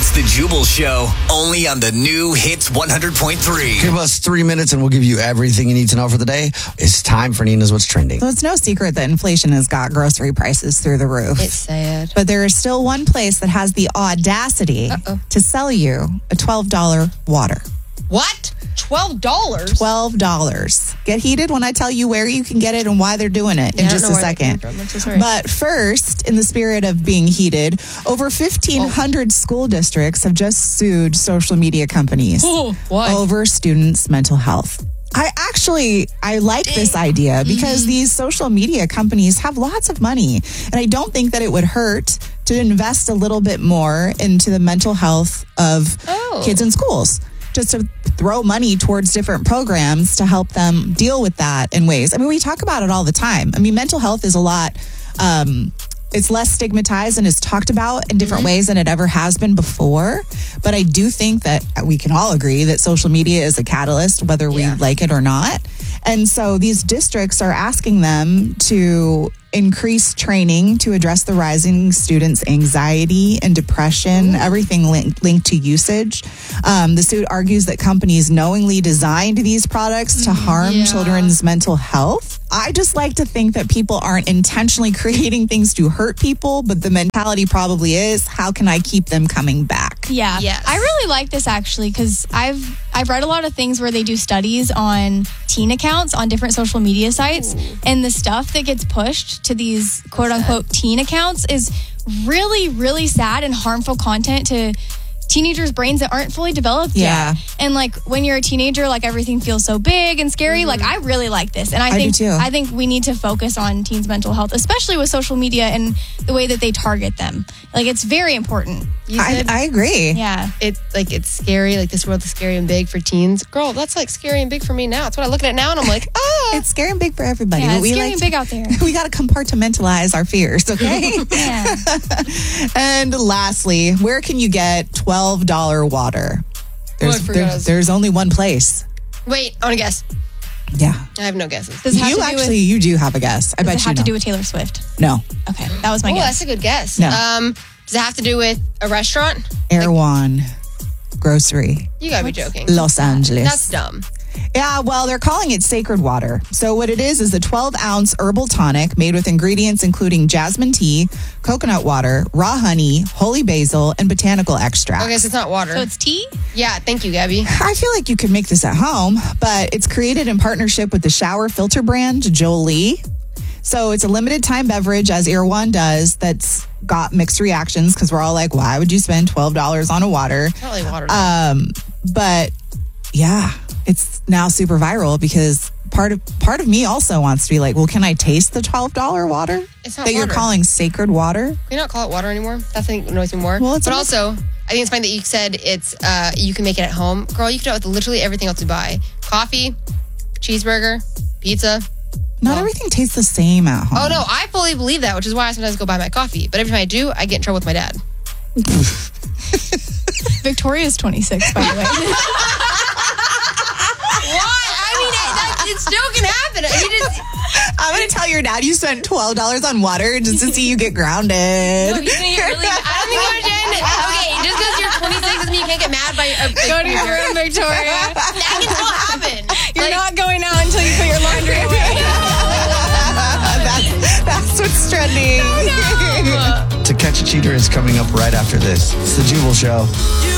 It's the Jubal Show, only on the new Hits 100.3. Give us 3 minutes and we'll give you everything you need to know for the day. It's time for Nina's What's Trending. So it's no secret that inflation has got grocery prices through the roof. It's sad. But there is still one place that has the audacity to sell you a $12 water. What? $12? $12. Get heated when I tell you where you can get it and why they're doing it in just a second. But first, in the spirit of being heated, over 1,500 school districts have just sued social media companies over students' mental health. I like this idea because these social media companies have lots of money. And I don't think that it would hurt to invest a little bit more into the mental health of kids in schools. Just to throw money towards different programs to help them deal with that in ways. I mean, we talk about it all the time. I mean, mental health is a lot, it's less stigmatized and is talked about in different ways than it ever has been before. But I do think that we can all agree that social media is a catalyst, whether we like it or not. And so these districts are asking them to increase training to address the rising students' anxiety and depression, everything linked to usage. The suit argues that companies knowingly designed these products to harm children's mental health. I just like to think that people aren't intentionally creating things to hurt people, but the mentality probably is, how can I keep them coming back? Yeah. Yes. I really like this actually because I've read a lot of things where they do studies on teen accounts on different social media sites, and the stuff that gets pushed to these quote unquote teen accounts is really, really sad and harmful content to teenagers' brains that aren't fully developed yet. And like when you're a teenager, like everything feels so big and scary. Like I really like this. And I think we need to focus on teens' mental health, especially with social media and the way that they target them. Like it's very important. I agree. Yeah. It's scary. Like this world is scary and big for teens. Girl, that's like scary and big for me now. It's what I look at it now and I'm like, It's scary and big for everybody. Yeah, but it's scary and big out there. We got to compartmentalize our fears, okay? Yeah. And lastly, where can you get $12 water? There's only one place. Wait, I want to guess. Yeah. I have no guesses. Does it have to do with, You do have a guess. I bet does it you have know. to do with Taylor Swift? No. Okay, that was my Oh, guess. that's a good guess. No. Does it have to do with a restaurant? Erewhon Grocery, You gotta be joking. Los Angeles. That's dumb. Yeah, well, they're calling it sacred water. So what it is a 12-ounce herbal tonic made with ingredients including jasmine tea, coconut water, raw honey, holy basil, and botanical extract. Okay, so it's not water. So it's tea? Yeah, thank you, Gabby. I feel like you could make this at home, but it's created in partnership with the shower filter brand Jolie. So it's a limited time beverage, as Erewhon does, that's got mixed reactions because we're all like, why would you spend $12 on a water? It's not really water. But yeah, it's now super viral because part of me also wants to be like, well, can I taste the $12 water It's not that you're water. calling sacred water? Can you not call it water anymore? That's the thing that annoys me more. Well, it's but a- also, I think it's fine that you said it's you can make it at home. Girl, you can do it with literally everything else you buy. Coffee, cheeseburger, pizza. Not everything tastes the same at home. Oh, no, I fully believe that, which is why I sometimes go buy my coffee. But every time I do, I get in trouble with my dad. Victoria's 26, by the way. Why? I mean, it still can happen. I'm going to tell your dad you spent $12 on water just to see you get grounded. No, he's gonna get really mad. I don't think you understand. Okay, just because you're 26 doesn't mean you can't get mad by Go to your room, Victoria. That can still happen. You're not going out until you put your laundry away. That's what's trending. To Catch a Cheater is coming up right after this. It's the Jubal Show.